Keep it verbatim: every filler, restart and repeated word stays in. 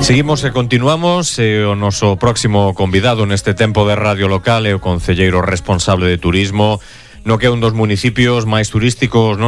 Seguimos e continuamos e o noso próximo convidado neste tempo de Radio Local é o concelleiro responsable de turismo no que é un dos municipios máis turísticos non